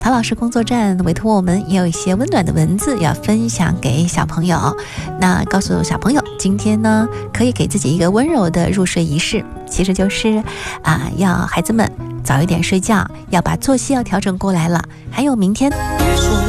陶老师工作站委托我们也有一些温暖的文字要分享给小朋友，那告诉小朋友今天呢可以给自己一个温柔的入睡仪式，其实就是要孩子们早一点睡觉，要把作息要调整过来了，还有明天